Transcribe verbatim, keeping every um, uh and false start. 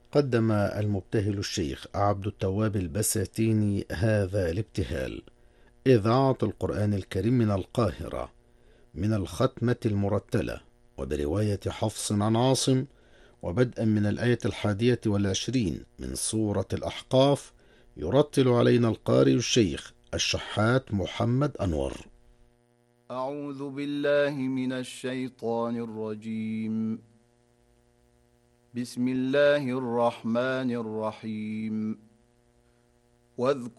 قدم المبتهل الشيخ عبد التواب البساتيني هذا الابتهال: إذاعة القرآن الكريم من القاهرة، من الختمة المرتلة، وبرواية حفص عن عاصم، وبدءا من الآية الحادية والعشرين من سورة الأحقاف، يرتل علينا القارئ الشيخ الشحات محمد أنور. أعوذ بالله من الشيطان الرجيم. بسم الله الرحمن الرحيم. واذكر